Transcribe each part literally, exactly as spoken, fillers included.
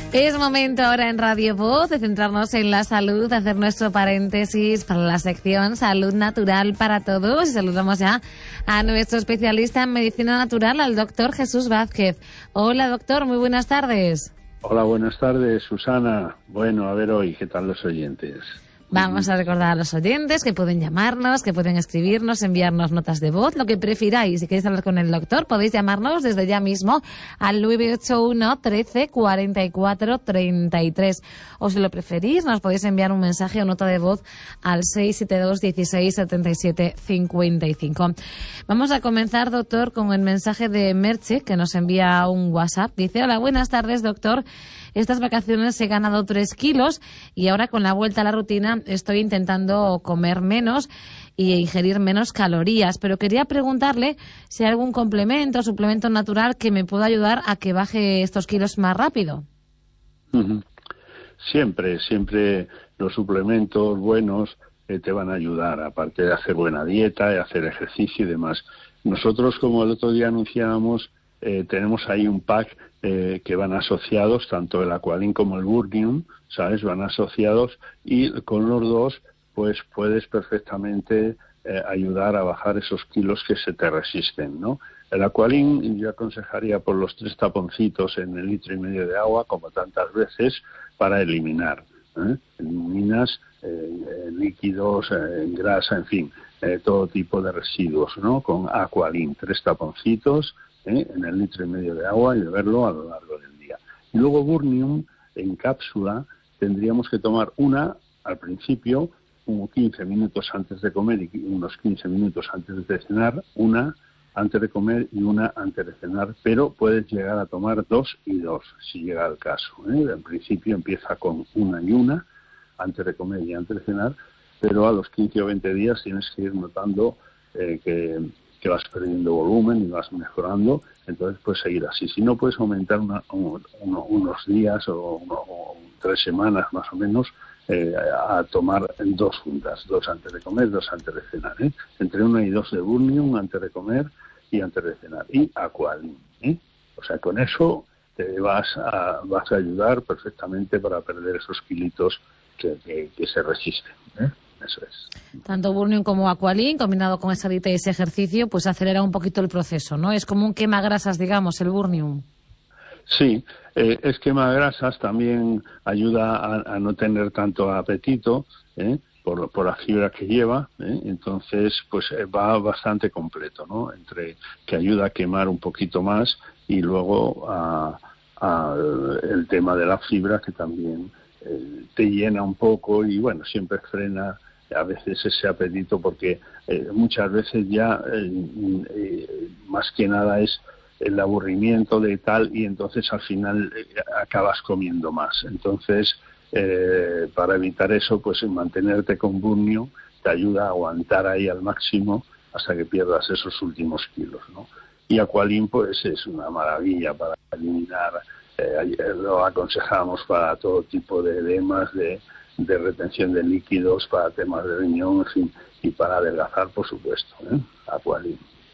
Es momento ahora en Radio Voz de centrarnos en la salud, de hacer nuestro paréntesis para la sección Salud Natural para Todos. Y saludamos ya a nuestro especialista en medicina natural, al doctor Jesús Vázquez. Hola, doctor, muy buenas tardes. Hola, buenas tardes, Susana. Bueno, a ver hoy, ¿qué tal los oyentes? Vamos a recordar a los oyentes que pueden llamarnos, que pueden escribirnos, enviarnos notas de voz, lo que prefiráis. Si queréis hablar con el doctor, podéis llamarnos desde ya mismo al nueve ocho uno, trece, cuarenta y cuatro, treinta y tres. O si lo preferís, nos podéis enviar un mensaje o nota de voz al seis siete dos, dieciséis, setenta y siete, cincuenta y cinco. Vamos a comenzar, doctor, con el mensaje de Merche, que nos envía un WhatsApp. Dice: hola, buenas tardes, doctor. Estas vacaciones he ganado tres kilos y ahora con la vuelta a la rutina estoy intentando comer menos y ingerir menos calorías. Pero quería preguntarle si hay algún complemento o suplemento natural que me pueda ayudar a que baje estos kilos más rápido. Uh-huh. Siempre, siempre los suplementos buenos eh, te van a ayudar, aparte de hacer buena dieta, de hacer ejercicio y demás. Nosotros, como el otro día anunciábamos, eh, tenemos ahí un pack Eh, que van asociados, tanto el Aqualin como el Burnium, ¿sabes? Van asociados y con los dos pues puedes perfectamente eh, ayudar a bajar esos kilos que se te resisten, ¿no? El Aqualin yo aconsejaría por los tres taponcitos en el litro y medio de agua, como tantas veces, para eliminar. ¿eh? Eliminas eh, líquidos, eh, grasa, en fin, eh, todo tipo de residuos, ¿no? Con Aqualin, tres taponcitos, ¿Eh? en el litro y medio de agua y beberlo a lo largo del día. Y luego Burnium en cápsula tendríamos que tomar una al principio, como quince minutos antes de comer y unos quince minutos antes de cenar, una antes de comer y una antes de cenar, pero puedes llegar a tomar dos y dos si llega el caso. ¿eh? En principio empieza con una y una antes de comer y antes de cenar, pero a los quince o veinte días tienes que ir notando eh, que que vas perdiendo volumen y vas mejorando, entonces puedes seguir así. Si no, puedes aumentar una, uno, uno, unos días o, uno, o tres semanas más o menos eh, a tomar dos juntas, dos antes de comer, dos antes de cenar, ¿eh? entre una y dos de Burnium antes de comer y antes de cenar, y Aqualin, ¿eh? O sea, con eso te vas a, vas a ayudar perfectamente para perder esos kilitos que, que, que se resisten, ¿eh? Eso es. Tanto Burnium como Aqualin, combinado con esa dieta y ese ejercicio, pues acelera un poquito el proceso, ¿no? Es como un quemagrasas, digamos, el Burnium. Sí, eh, es quemagrasas, también ayuda a, a no tener tanto apetito, ¿eh? por, por la fibra que lleva, ¿eh? Entonces pues eh, va bastante completo, ¿no? Entre que ayuda a quemar un poquito más y luego a, a el tema de la fibra que también eh, te llena un poco y bueno, siempre frena a veces ese apetito porque eh, muchas veces ya eh, eh, más que nada es el aburrimiento de tal y entonces al final eh, acabas comiendo más. Entonces eh, para evitar eso pues mantenerte con Burnium te ayuda a aguantar ahí al máximo hasta que pierdas esos últimos kilos, ¿no? Y Aqualin pues es una maravilla para eliminar, eh, lo aconsejamos para todo tipo de edemas, de de retención de líquidos, para temas de riñón, en fin, y para adelgazar, por supuesto, ¿eh? Aqualin.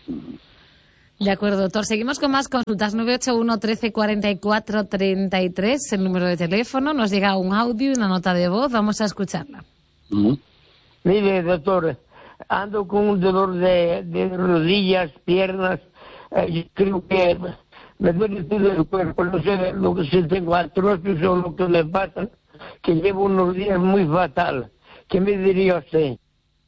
De acuerdo, doctor. Seguimos con más consultas. nueve ocho uno, trece, cuarenta y cuatro, treinta y tres, el número de teléfono. Nos llega un audio y una nota de voz. Vamos a escucharla. Uh-huh. Mire, doctor, ando con un dolor de, de rodillas, piernas. Eh, yo creo que me duele todo el cuerpo. No sé lo que si tengo artrosis o lo que me pasa, que llevo unos días muy fatal. ¿Qué me diría usted?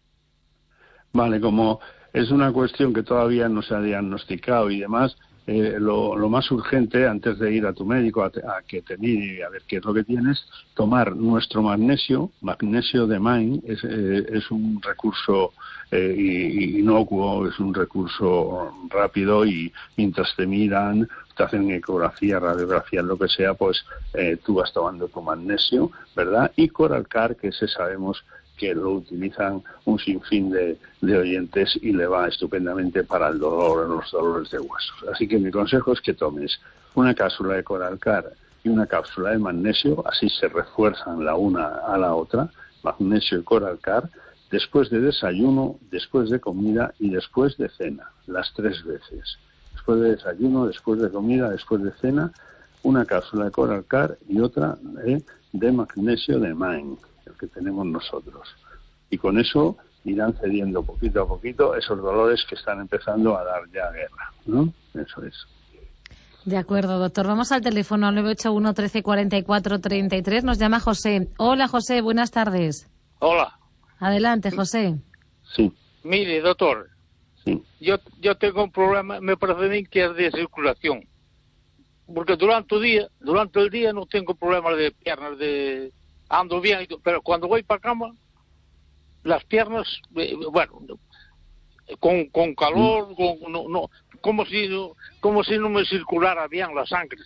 Vale, como es una cuestión que todavía no se ha diagnosticado y demás, eh, lo, lo más urgente antes de ir a tu médico a, te, a que te mire a ver qué es lo que tienes, tomar nuestro magnesio, magnesio de Main, es, eh, es un recurso eh, inocuo, es un recurso rápido y mientras te miran, te hacen ecografía, radiografía, lo que sea, pues eh, tú vas tomando tu magnesio, ¿verdad? Y Coralcar, que ese sabemos que lo utilizan un sinfín de, de oyentes y le va estupendamente para el dolor, los dolores de huesos. Así que mi consejo es que tomes una cápsula de Coralcar y una cápsula de magnesio, así se refuerzan la una a la otra, magnesio y Coralcar, después de desayuno, después de comida y después de cena, las tres veces. Después de desayuno, después de comida, después de cena, una cápsula de Coralcar y otra eh, de magnesio de Main, el que tenemos nosotros. Y con eso irán cediendo poquito a poquito esos dolores que están empezando a dar ya guerra, ¿no? Eso es. De acuerdo, doctor. Vamos al teléfono nueve ocho uno, trece, cuarenta y cuatro, treinta y tres. Nos llama José. Hola, José. Buenas tardes. Hola. Adelante, José. Sí. Mire, doctor, sí. Yo, yo tengo un problema, me parece a mí que es de circulación. Porque durante el día, durante el día no tengo problemas de piernas, de ando bien, y todo, pero cuando voy para cama, las piernas, eh, bueno, con, con calor, con, no, no, como si no, como si no me circulara bien la sangre.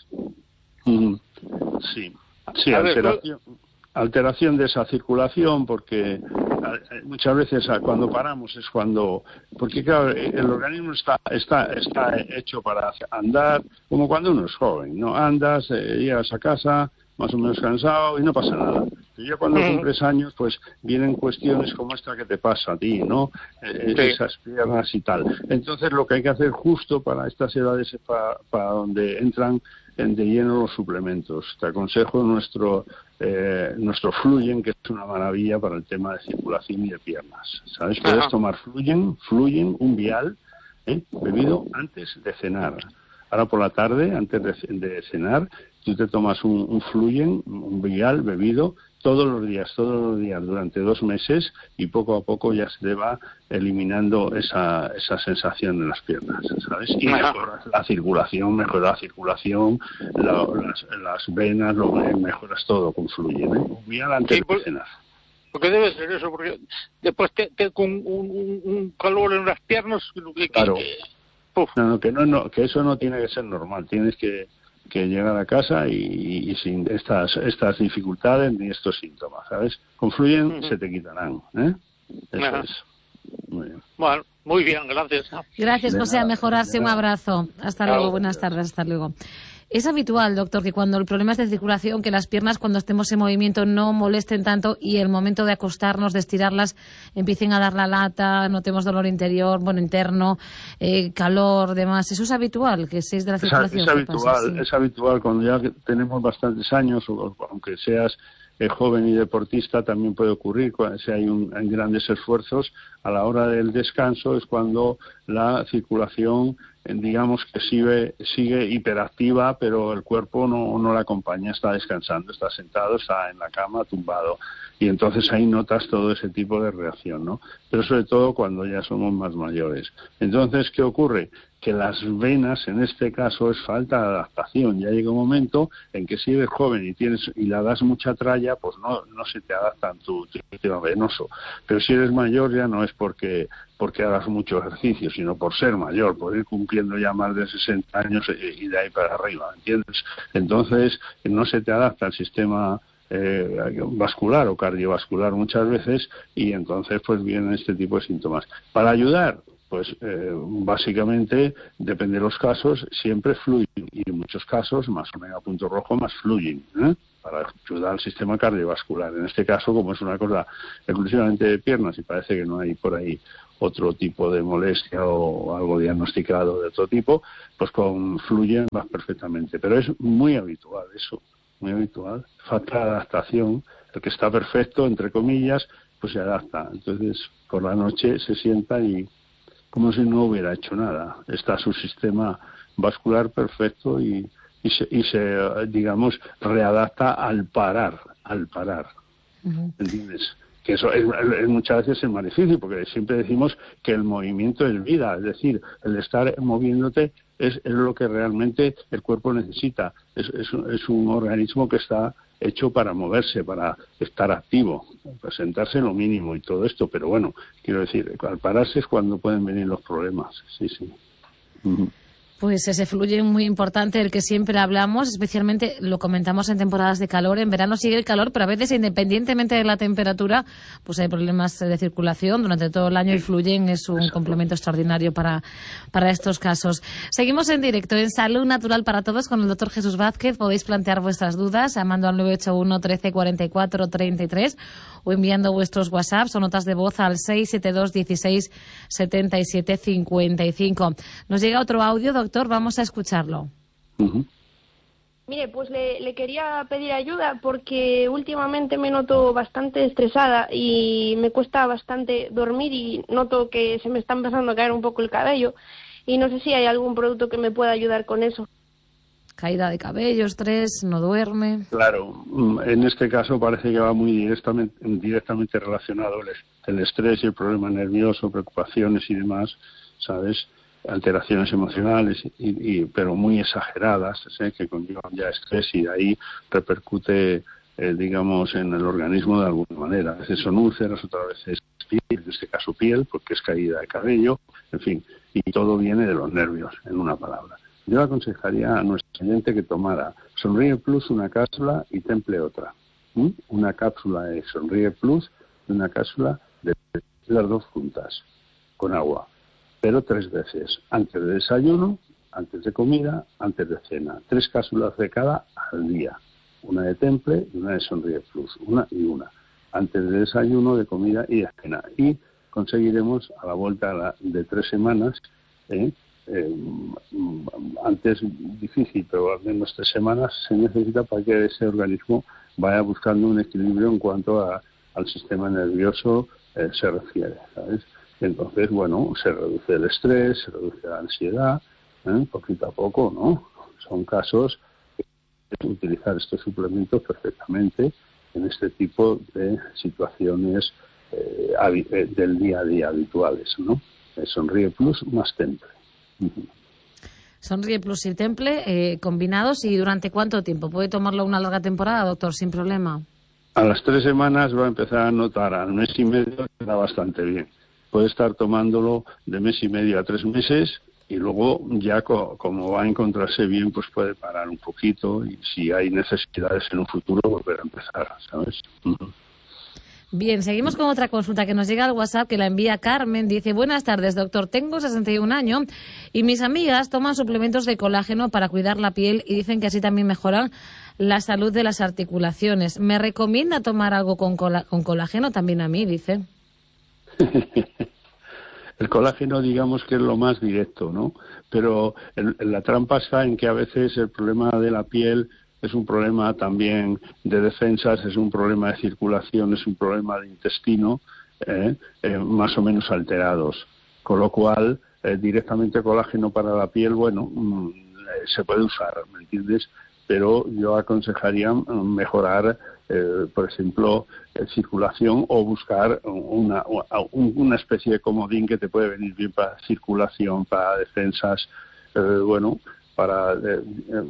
Mm, sí, sí, alteración, alteración de esa circulación, porque muchas veces cuando paramos es cuando, porque claro, el organismo está está está hecho para andar, como cuando uno es joven, ¿no? Andas, eh, llegas a casa más o menos cansado y no pasa nada. Y ya cuando cumples años, pues vienen cuestiones como esta que te pasa a ti, ¿no? Eh, sí. Esas piernas y tal. Entonces lo que hay que hacer justo para estas edades es para, para donde entran en de lleno los suplementos. Te aconsejo nuestro eh, nuestro Fluyen, que es una maravilla para el tema de circulación y de piernas. ¿Sabes? Puedes Ajá. tomar Fluyen, Fluyen, un vial, ¿eh? bebido antes de cenar. Ahora por la tarde, antes de, de cenar, tú te tomas un, un Fluyen, un vial bebido todos los días, todos los días, durante dos meses, y poco a poco ya se te va eliminando esa esa sensación en las piernas, ¿sabes? Y mejoras la circulación, mejoras la circulación, la, las, las venas, lo mejoras todo con Fluyen, ¿eh? Un vial antes sí, de cenar. Porque debe ser eso, porque después te, te con un, un, un calor en las piernas... Que, claro. Que, no, no, que no, no, que eso no tiene que ser normal, tienes que... que llegar a casa y, y sin estas estas dificultades ni estos síntomas, ¿sabes? Con Fluyen uh-huh. se te quitarán, ¿eh? Eso uh-huh. es. Muy bien. Bueno, muy bien, gracias. Gracias, José, a mejorarse. Un abrazo. Hasta Claro. luego, buenas tardes, hasta luego. Es habitual, doctor, que cuando el problema es de circulación, que las piernas cuando estemos en movimiento no molesten tanto y el momento de acostarnos, de estirarlas, empiecen a dar la lata, notemos dolor interior, bueno, interno, eh, calor, demás. ¿Eso es habitual, que si es de la circulación? Es, es habitual, sí. es habitual cuando ya tenemos bastantes años, o aunque seas eh, joven y deportista, también puede ocurrir si hay, un, hay grandes esfuerzos. A la hora del descanso es cuando la circulación digamos que sigue, sigue hiperactiva, pero el cuerpo no, no la acompaña, está descansando, está sentado, está en la cama, tumbado, y entonces ahí notas todo ese tipo de reacción, ¿no? Pero sobre todo cuando ya somos más mayores. Entonces, ¿qué ocurre? Que las venas, en este caso, es falta de adaptación. Ya llega un momento en que si eres joven y tienes y le das mucha tralla, pues no no se te adapta tu sistema venoso. Pero si eres mayor ya no es porque porque hagas mucho ejercicio, sino por ser mayor, por ir cumpliendo ya más de sesenta años y de ahí para arriba, ¿entiendes? Entonces no se te adapta el sistema eh, vascular o cardiovascular muchas veces y entonces pues vienen este tipo de síntomas. Para ayudar, pues eh, básicamente, depende de los casos, siempre Fluyen, y en muchos casos, más omega punto rojo, más Fluyen, ¿eh? para ayudar al sistema cardiovascular. En este caso, como es una cosa exclusivamente de piernas y parece que no hay por ahí otro tipo de molestia o algo diagnosticado de otro tipo, pues con Fluyen va perfectamente. Pero es muy habitual eso, muy habitual. Falta de adaptación. El que está perfecto, entre comillas, pues se adapta. Entonces, por la noche se sienta y como si no hubiera hecho nada. Está su sistema vascular perfecto y, y, se, y se, digamos, readapta al parar, al parar. Uh-huh. ¿Entiendes? Que eso es, es muchas veces es más difícil, porque siempre decimos que el movimiento es vida, es decir, el estar moviéndote es, es lo que realmente el cuerpo necesita. Es, es, es un organismo que está hecho para moverse, para estar activo, para sentarse lo mínimo y todo esto, pero bueno, quiero decir, al pararse es cuando pueden venir los problemas, sí, sí. Uh-huh. Pues ese Fluyen muy importante del que siempre hablamos, especialmente lo comentamos en temporadas de calor. En verano sigue el calor, pero a veces, independientemente de la temperatura, pues hay problemas de circulación durante todo el año y Fluyen es un Exacto. complemento extraordinario para, para estos casos. Seguimos en directo en Salud Natural para Todos con el doctor Jesús Vázquez. Podéis plantear vuestras dudas llamando al nueve ocho uno, trece, cuarenta y cuatro, treinta y tres o enviando vuestros WhatsApps o notas de voz al seis siete dos, dieciséis, setenta y siete, cincuenta y cinco. Nos llega otro audio, doctor. Doctor, vamos a escucharlo. Uh-huh. Mire, pues le, le quería pedir ayuda porque últimamente me noto bastante estresada y me cuesta bastante dormir y noto que se me está empezando a caer un poco el cabello y no sé si hay algún producto que me pueda ayudar con eso. Caída de cabello, estrés, no duerme. Claro, en este caso parece que va muy directamente, directamente relacionado el, el estrés y el problema nervioso, preocupaciones y demás, ¿sabes? Alteraciones emocionales, y, y, pero muy exageradas, ¿sí? Que conllevan ya estrés y de ahí repercute, eh, digamos, en el organismo de alguna manera. A veces son úlceras, otras veces piel, en este caso piel, porque es caída de cabello, en fin, y todo viene de los nervios, en una palabra. Yo aconsejaría a nuestro oyente que tomara Sonríe Plus una cápsula y Temple otra. ¿Mm? Una cápsula de Sonríe Plus y una cápsula de las dos juntas, con agua. Pero tres veces, antes de desayuno, antes de comida, antes de cena. Tres cápsulas de cada al día. Una de Temple y una de Sonríe Plus. Una y una. Antes de desayuno, de comida y de cena. Y conseguiremos, a la vuelta de tres semanas, ¿eh? Eh, antes difícil, pero al menos tres semanas se necesita para que ese organismo vaya buscando un equilibrio en cuanto a, al sistema nervioso eh, se refiere, ¿sabes? Entonces, bueno, se reduce el estrés, se reduce la ansiedad, ¿eh? Poquito a poco, ¿no? Son casos que pueden utilizar estos suplementos perfectamente en este tipo de situaciones eh, del día a día habituales, ¿no? Eh, Sonríe Plus más Temple. Sonríe Plus y Temple eh, combinados, ¿y durante cuánto tiempo? ¿Puede tomarlo una larga temporada, doctor, sin problema? A las tres semanas va a empezar a notar, al mes y medio queda bastante bien. Puede estar tomándolo de mes y medio a tres meses y luego ya co- como va a encontrarse bien, pues puede parar un poquito y si hay necesidades en un futuro volver a empezar, ¿sabes? Uh-huh. Bien, seguimos con otra consulta que nos llega al WhatsApp, que la envía Carmen. Dice: buenas tardes, doctor, tengo sesenta y un años y mis amigas toman suplementos de colágeno para cuidar la piel y dicen que así también mejoran la salud de las articulaciones. ¿Me recomienda tomar algo con, cola- con colágeno? También a mí, dice. El colágeno, digamos que es lo más directo, ¿no? Pero el, la trampa está en que a veces el problema de la piel es un problema también de defensas, es un problema de circulación, es un problema de intestino, eh, eh, más o menos alterados. Con lo cual, eh, directamente colágeno para la piel, bueno, mmm, se puede usar, ¿me entiendes? Pero yo aconsejaría mejorar, eh, por ejemplo, eh, circulación o buscar una, una especie de comodín que te puede venir bien para circulación, para defensas, eh, bueno, para, eh,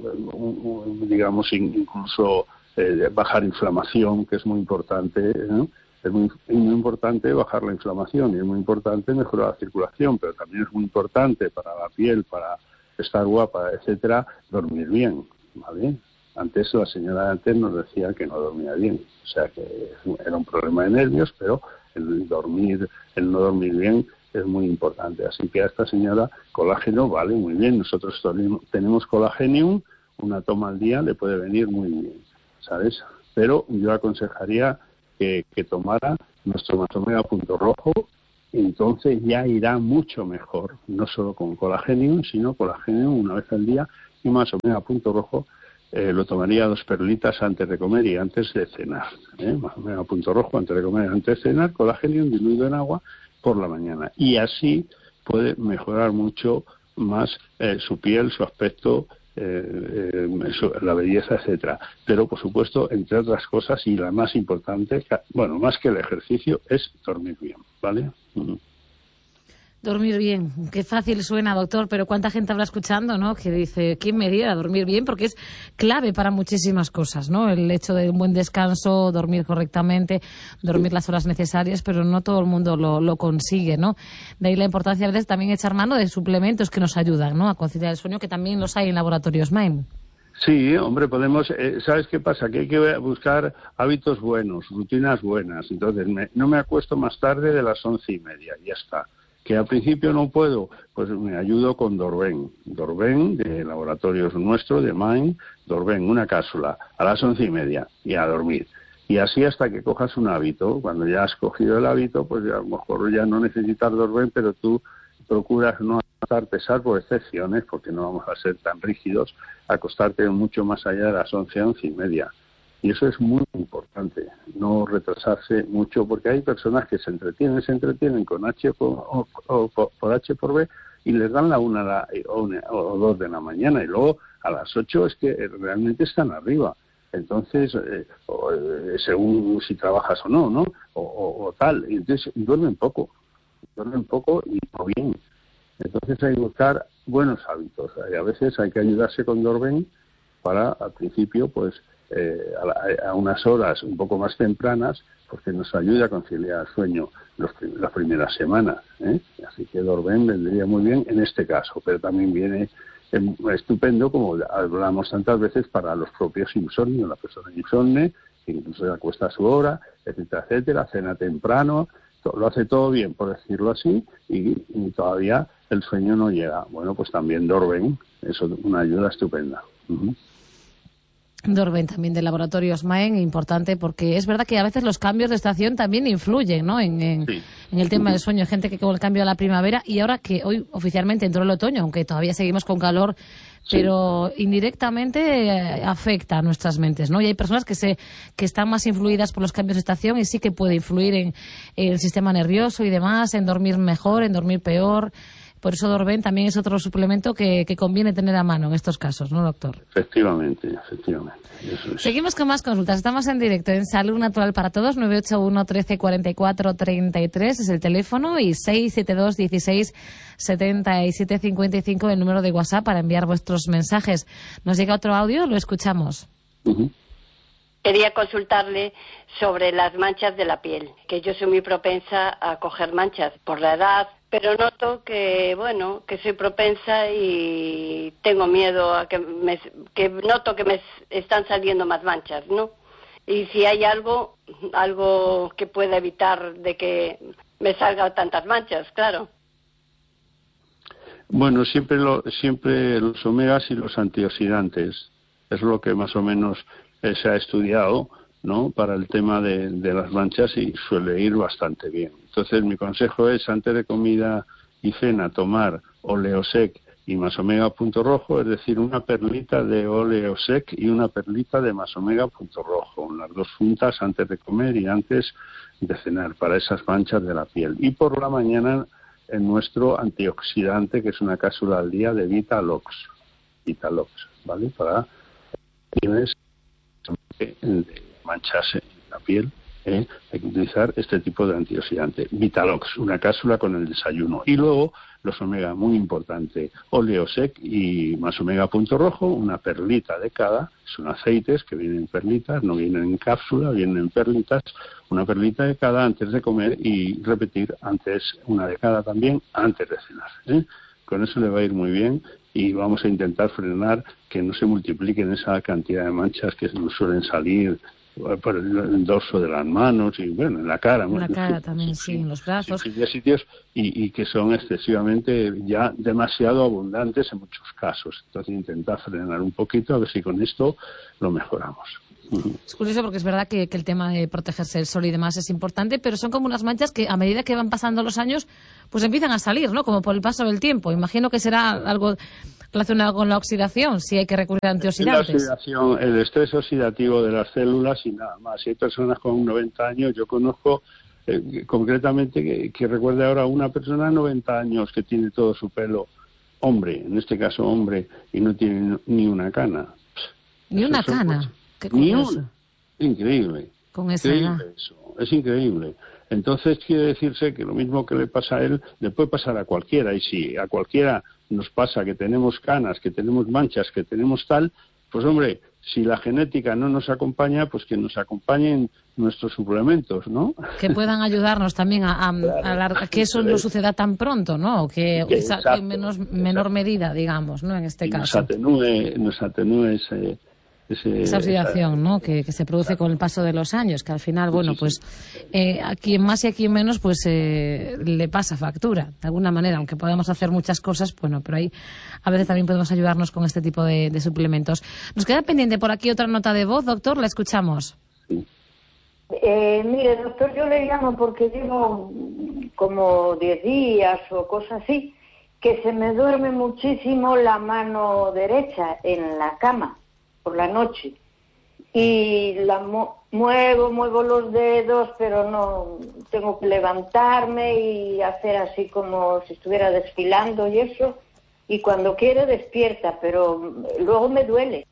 digamos, incluso eh, bajar inflamación, que es muy importante, ¿no? Es muy, muy importante bajar la inflamación y es muy importante mejorar la circulación, pero también es muy importante para la piel, para estar guapa, etcétera, dormir bien, ¿vale? Antes la señora de antes nos decía que no dormía bien, o sea que era un problema de nervios, pero el dormir, el no dormir bien es muy importante. Así que a esta señora colágeno vale muy bien. Nosotros tenemos colagenium, una toma al día le puede venir muy bien, ¿sabes? Pero yo aconsejaría que, que tomara nuestro Masomega Punto Rojo, y entonces ya irá mucho mejor, no solo con colagenium, sino colagenium una vez al día, y Masomega Punto Rojo eh, lo tomaría dos perlitas antes de comer y antes de cenar. ¿eh? Masomega Punto Rojo antes de comer y antes de cenar, colagenium diluido en agua por la mañana, y así puede mejorar mucho más eh, su piel, su aspecto, eh, eh, su, la belleza, etcétera. Pero por supuesto, entre otras cosas, y la más importante, bueno, más que el ejercicio, es dormir bien, ¿vale? Uh-huh. Dormir bien, qué fácil suena, doctor, pero cuánta gente habrá escuchando, ¿no? Que dice, ¿quién me diera dormir bien? Porque es clave para muchísimas cosas, ¿no? El hecho de un buen descanso, dormir correctamente, dormir las horas necesarias, pero no todo el mundo lo, lo consigue, ¿no? De ahí la importancia a veces también echar mano de suplementos que nos ayudan, ¿no? A conciliar el sueño, que también los hay en laboratorios M A I M. Sí, hombre, podemos, eh, ¿sabes qué pasa? Que hay que buscar hábitos buenos, rutinas buenas. Entonces, me, no me acuesto más tarde de las once y media, ya está. Que al principio no puedo, pues me ayudo con Dorben. Dorben, de laboratorios nuestro, de M A I M, Dorben, una cápsula, a las once y media, y a dormir. Y así hasta que cojas un hábito. Cuando ya has cogido el hábito, pues ya, a lo mejor ya no necesitas Dorben, pero tú procuras no acostarte, pesar por excepciones, porque no vamos a ser tan rígidos, acostarte mucho más allá de las once, once y media. Y eso es muy importante, no retrasarse mucho, porque hay personas que se entretienen, se entretienen con H por, o, o, por, por H por B y les dan la una, la, o, una o dos de la mañana y luego a las ocho es que realmente están arriba. Entonces, eh, o, eh, según si trabajas o no, ¿no? O, o, o tal. Y entonces duermen poco, duermen poco y no bien. Entonces hay que buscar buenos hábitos. Y a veces hay que ayudarse con Dorben para, al principio, pues, eh, a, a unas horas un poco más tempranas, porque nos ayuda a conciliar el sueño los, las primeras semanas, ¿eh? Así que Dorben vendría muy bien en este caso, pero también viene estupendo, como hablamos tantas veces, para los propios insomnios, la persona insomne, que incluso se acuesta a su hora, etcétera, etcétera, cena temprano, lo hace todo bien, por decirlo así, y, y todavía el sueño no llega. Bueno, pues también Dorben, eso es una ayuda estupenda. Uh-huh. Dorben también de Laboratorios Maen, importante, porque es verdad que a veces los cambios de estación también influyen, ¿no? En, en, sí. en el tema del sueño. Hay gente que con el cambio a la primavera, y ahora que hoy oficialmente entró el otoño, aunque todavía seguimos con calor, sí. pero indirectamente eh, afecta a nuestras mentes, ¿no? Y hay personas que se que están más influidas por los cambios de estación y sí que puede influir en, en el sistema nervioso y demás, en dormir mejor, en dormir peor. Por eso Dorben también es otro suplemento que, que conviene tener a mano en estos casos, ¿no, doctor? Efectivamente, efectivamente. Eso es. Seguimos con más consultas. Estamos en directo en Salud Natural para Todos. nueve ocho uno, trece, cuarenta y cuatro, treinta y tres es el teléfono, y seis siete dos, dieciséis, setenta y siete, cincuenta y cinco el número de WhatsApp para enviar vuestros mensajes. Nos llega otro audio, lo escuchamos. Uh-huh. Quería consultarle sobre las manchas de la piel, que yo soy muy propensa a coger manchas por la edad, pero noto que, bueno, que soy propensa y tengo miedo a que me, que noto que me están saliendo más manchas, ¿no? Y si hay algo, algo que pueda evitar de que me salgan tantas manchas, claro. Bueno, siempre, lo, siempre los omegas y los antioxidantes, es lo que más o menos eh, se ha estudiado, ¿no? Para el tema de, de las manchas, y suele ir bastante bien. Entonces mi consejo es, antes de comida y cena, tomar Oleosec y Masomega punto rojo, es decir, una perlita de Oleosec y una perlita de Masomega punto rojo, las dos juntas antes de comer y antes de cenar, para esas manchas de la piel. Y por la mañana en nuestro antioxidante, que es una cápsula al día de Vitalox, Vitalox, ¿vale? Para quienes manchas en la piel, ¿eh? Hay que utilizar este tipo de antioxidante. Vitalox, una cápsula con el desayuno. Y luego los omega, muy importante, Oleosec y Masomega punto rojo, una perlita de cada. Son aceites que vienen en perlitas, no vienen en cápsula, vienen en perlitas. Una perlita de cada antes de comer, y repetir antes una de cada también antes de cenar, ¿eh? Con eso le va a ir muy bien, y vamos a intentar frenar que no se multipliquen esa cantidad de manchas que nos suelen salir por el dorso de las manos y, bueno, en la cara. En la bueno, cara sí, también, sí, en los brazos. Sí, sí, sitios y, y que son excesivamente, ya demasiado abundantes en muchos casos. Entonces intentar frenar un poquito, a ver si con esto lo mejoramos. Es curioso porque es verdad que, que el tema de protegerse del sol y demás es importante, pero son como unas manchas que a medida que van pasando los años, pues empiezan a salir, ¿no? Como por el paso del tiempo. Imagino que será algo relacionado con la oxidación, si hay que recurrir a antioxidantes. La oxidación, el estrés oxidativo de las células y nada más. Si hay personas con noventa años, yo conozco eh, concretamente que, que recuerde ahora una persona de noventa años que tiene todo su pelo, hombre, en este caso hombre, y no tiene ni una cana. Ni una cana. Qué Ni una. Increíble. Con esa increíble edad. Eso. Es increíble. Entonces quiere decirse que lo mismo que le pasa a él, le puede pasar a cualquiera. Y si a cualquiera nos pasa que tenemos canas, que tenemos manchas, que tenemos tal, pues hombre, si la genética no nos acompaña, pues que nos acompañen nuestros suplementos, ¿no? Que puedan ayudarnos también a, a, claro, a, la, a que eso no suceda tan pronto, ¿no? Que, que exacto, en menos, menor medida, digamos, ¿no? En este y caso. Nos atenúe, nos atenúe ese... Ese, esa oxidación, esa, ¿no? Que, que se produce claro. con el paso de los años, que al final, bueno, pues eh, a quien más y a quien menos, pues eh, le pasa factura, de alguna manera, aunque podamos hacer muchas cosas, bueno, pero ahí a veces también podemos ayudarnos con este tipo de, de suplementos. Nos queda pendiente por aquí otra nota de voz, doctor, la escuchamos. Sí. Eh, mire, doctor, yo le llamo porque llevo como diez días o cosas así, que se me duerme muchísimo la mano derecha en la cama por la noche. Y la mu- muevo, muevo los dedos, pero no, tengo que levantarme y hacer así como si estuviera desfilando y eso. Y cuando quiero despierta, pero luego me duele.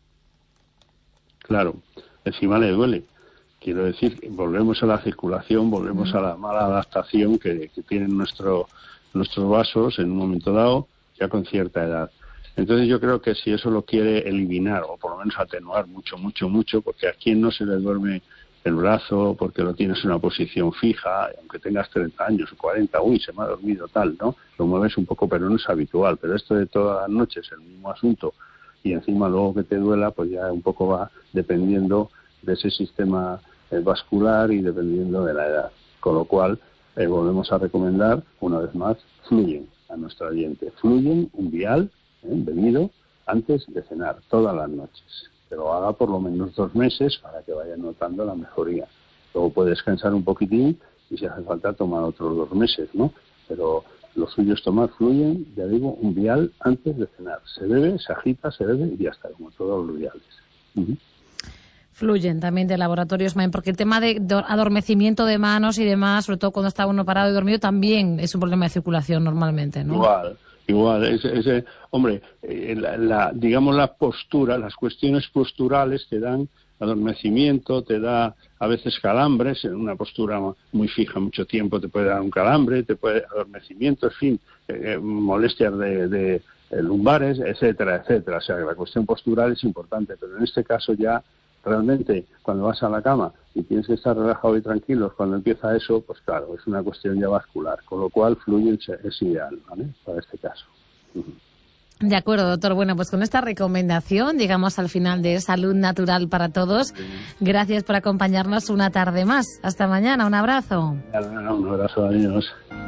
Claro, encima le duele. Quiero decir, volvemos a la circulación, volvemos a la mala adaptación que, que tienen nuestro, nuestros vasos en un momento dado, ya con cierta edad. Entonces yo creo que si eso lo quiere eliminar, o por lo menos atenuar mucho, mucho, mucho, porque a quien no se le duerme el brazo, porque lo tienes en una posición fija, aunque tengas treinta años o cuarenta, uy, se me ha dormido tal, ¿no? Lo mueves un poco, pero no es habitual. Pero esto de todas las noches, el mismo asunto, y encima luego que te duela, pues ya un poco va dependiendo de ese sistema eh, vascular y dependiendo de la edad. Con lo cual, eh, volvemos a recomendar, una vez más, Fluyen a nuestro oyente. Fluyen, un vial, ¿eh? bebido, antes de cenar, todas las noches. Que lo haga por lo menos dos meses para que vaya notando la mejoría. Luego puede descansar un poquitín y si hace falta tomar otros dos meses, ¿no? Pero lo suyo es tomar Fluyen, ya digo, un vial antes de cenar. Se bebe, se agita, se bebe y ya está, como todos los viales. Uh-huh. Fluyen también de Laboratorios Main, porque el tema de adormecimiento de manos y demás, sobre todo cuando está uno parado y dormido, también es un problema de circulación normalmente, ¿no? Igual, igual. Ese, ese, hombre, eh, la, la, digamos la postura, las cuestiones posturales te dan adormecimiento, te da a veces calambres, en una postura muy fija mucho tiempo te puede dar un calambre, te puede adormecimiento, en fin, eh, molestias de, de eh, lumbares, etcétera, etcétera. O sea, la cuestión postural es importante, pero en este caso ya realmente cuando vas a la cama y tienes que estar relajado y tranquilo, cuando empieza eso, pues claro, es una cuestión ya vascular, con lo cual Fluyen es ideal, ¿vale? Para este caso. Uh-huh. De acuerdo, doctor. Bueno, pues con esta recomendación llegamos al final de Salud Natural para Todos. Gracias por acompañarnos una tarde más. Hasta mañana. Un abrazo. Un abrazo, adiós.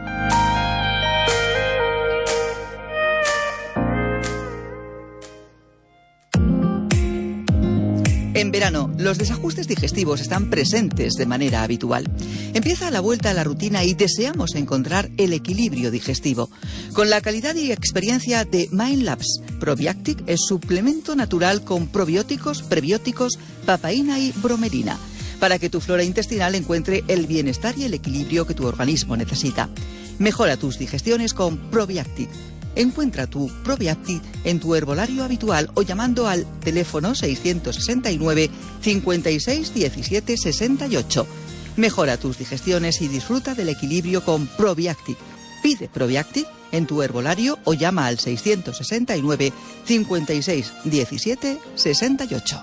En verano, los desajustes digestivos están presentes de manera habitual. Empieza la vuelta a la rutina y deseamos encontrar el equilibrio digestivo. Con la calidad y experiencia de MindLabs, Probiactic es suplemento natural con probióticos, prebióticos, papaína y bromelina, para que tu flora intestinal encuentre el bienestar y el equilibrio que tu organismo necesita. Mejora tus digestiones con Probiactic. Encuentra tu Probiactic en tu herbolario habitual o llamando al teléfono seiscientos sesenta y nueve, cincuenta y seis, diecisiete, sesenta y ocho. Mejora tus digestiones y disfruta del equilibrio con Probiactic. Pide Probiactic en tu herbolario o llama al seiscientos sesenta y nueve, cincuenta y seis, diecisiete, sesenta y ocho.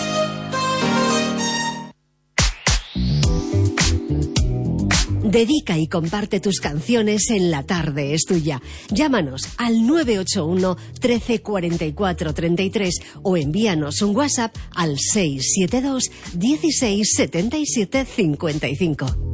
Dedica y comparte tus canciones en La Tarde es Tuya. Llámanos al nueve ocho uno, trece, cuarenta y cuatro, treinta y tres o envíanos un WhatsApp al seis siete dos, dieciséis, setenta y siete, cincuenta y cinco.